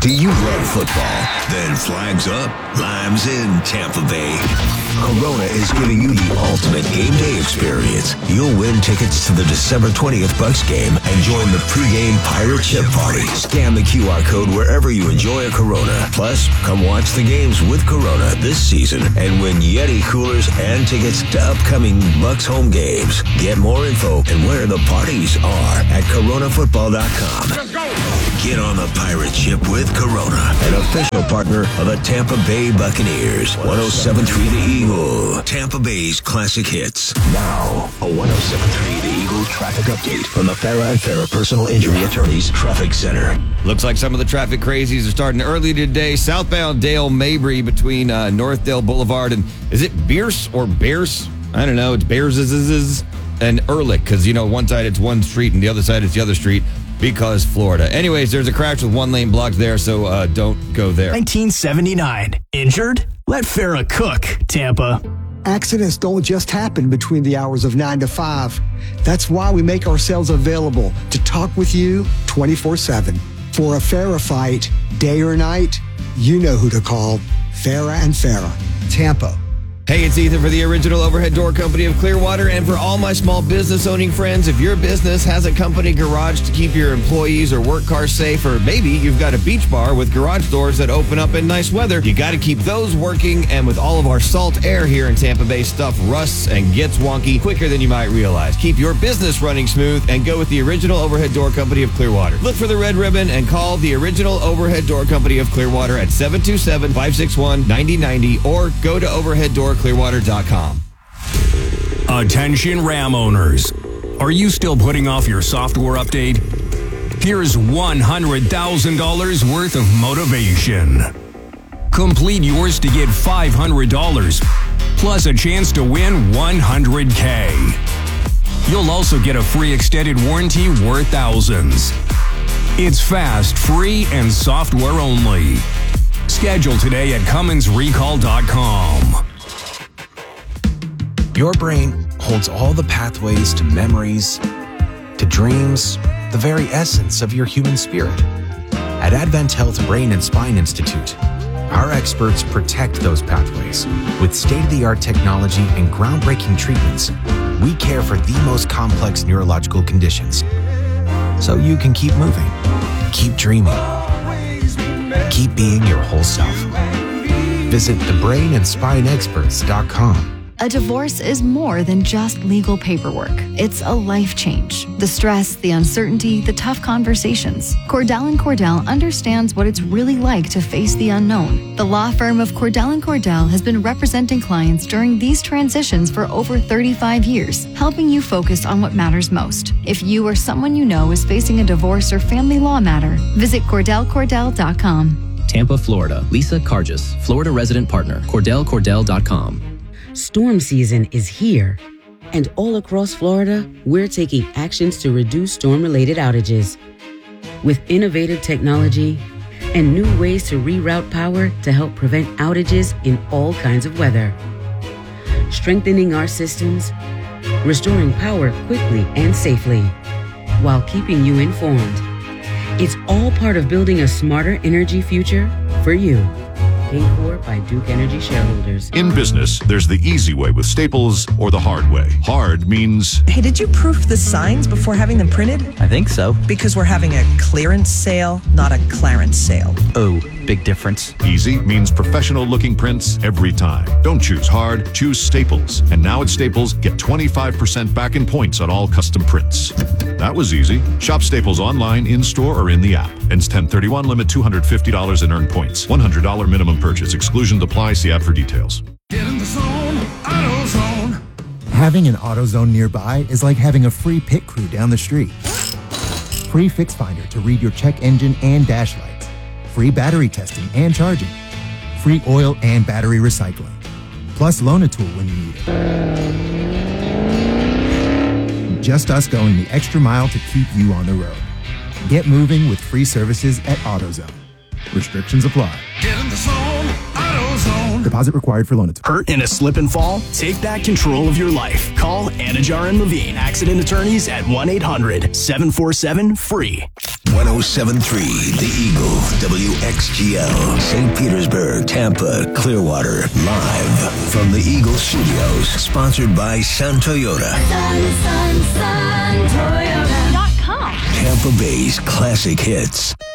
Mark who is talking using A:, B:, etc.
A: Do you love football? Then flags up, limes in Tampa Bay. Corona is giving you the ultimate game day experience. You'll win tickets to the December 20th Bucs game and join the pregame Pirate Chip Party. Scan the QR code wherever you enjoy a Corona. Plus, come watch the games with Corona this season and win Yeti coolers and tickets to upcoming Bucs home games. Get more info and where the parties are at coronafootball.com. Let's go! Get on the Pirate Ship with Corona, an official partner of the Tampa Bay Buccaneers. 107.3 The Eagle, Tampa Bay's classic hits. Now, a 107.3 The Eagle traffic update from the Farah and Farah Personal Injury Attorneys Traffic Center.
B: Looks like some of the traffic crazies are starting early today. Southbound Dale Mabry between Northdale Boulevard and, is it Bierce or Bears? I don't know. It's Bears and Ehrlich, because, one side it's one street and the other side it's the other street. Because Florida. Anyways, there's a crash with one lane blocked there, so don't go there.
C: 1979. Injured? Let Farah cook, Tampa.
D: Accidents don't just happen between the hours of 9 to 5. That's why we make ourselves available to talk with you 24/7. For a Farah fight, day or night, you know who to call. Farah and Farah, Tampa.
B: Hey, it's Ethan for the Original Overhead Door Company of Clearwater, and for all my small business owning friends, if your business has a company garage to keep your employees or work cars safe, or maybe you've got a beach bar with garage doors that open up in nice weather, you got to keep those working, and with all of our salt air here in Tampa Bay, stuff rusts and gets wonky quicker than you might realize. Keep your business running smooth and go with the Original Overhead Door Company of Clearwater. Look for the red ribbon and call the Original Overhead Door Company of Clearwater at 727-561-9090 or go to overheaddoorclearwater.com.
E: Attention Ram owners. Are you still putting off your software update? Here's $100,000 worth of motivation. Complete yours to get $500, plus a chance to win $100K. You'll also get a free extended warranty worth thousands. It's fast, free, and software only. Schedule today at CummonsRecall.com.
F: Your brain holds all the pathways to memories, to dreams, the very essence of your human spirit. At Advent Health Brain and Spine Institute, our experts protect those pathways. With state-of-the-art technology and groundbreaking treatments, we care for the most complex neurological conditions. So you can keep moving, keep dreaming, keep being your whole self. Visit thebrainandspineexperts.com.
G: A divorce is more than just legal paperwork. It's a life change. The stress, the uncertainty, the tough conversations. Cordell & Cordell understands what it's really like to face the unknown. The law firm of Cordell & Cordell has been representing clients during these transitions for over 35 years, helping you focus on what matters most. If you or someone you know is facing a divorce or family law matter, visit CordellCordell.com.
H: Tampa, Florida. Lisa Cargis, Florida resident partner. CordellCordell.com.
I: Storm season is here, and all across Florida, we're taking actions to reduce storm-related outages. With innovative technology and new ways to reroute power to help prevent outages in all kinds of weather. Strengthening our systems, restoring power quickly and safely, while keeping you informed. It's all part of building a smarter energy future for you. Paid for by Duke Energy shareholders.
J: In business, there's the easy way with Staples or the hard way. Hard means...
K: Hey, did you proof the signs before having them printed?
L: I think so.
K: Because we're having a clearance sale, not a clarence sale.
L: Oh, big difference.
J: Easy means professional-looking prints every time. Don't choose hard, choose Staples. And now at Staples, get 25% back in points on all custom prints. That was easy. Shop Staples online, in-store, or in the app. Ends 10/31, limit $250 in earned points. $100 minimum purchase. Exclusions apply. See app for details.
M: Get in the zone, AutoZone.
N: Having an AutoZone nearby is like having a free pit crew down the street. Free Fix Finder to read your check engine and dash lights. Free battery testing and charging. Free oil and battery recycling. Plus Loan-A-Tool when you need it. Just us going the extra mile to keep you on the road. Get moving with free services at AutoZone. Restrictions apply.
M: Get in the zone, AutoZone.
N: Deposit required for Loan-A-Tool.
C: Hurt in a slip and fall? Take back control of your life. Call Anajar and Levine Accident Attorneys at 1-800-747-FREE.
A: 107.3 The Eagle, WXGL, St. Petersburg, Tampa, Clearwater, live from the Eagle Studios, sponsored by Sun Toyota.
O: Sun Toyota.com.
A: Tampa Bay's classic hits.